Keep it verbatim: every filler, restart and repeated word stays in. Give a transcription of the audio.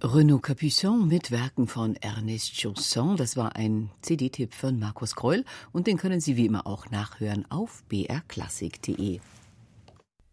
Renaud Capuçon mit Werken von Ernest Chausson. Das war ein C D-Tipp von Markus Kreul und den können Sie wie immer auch nachhören auf b r klassik punkt d e.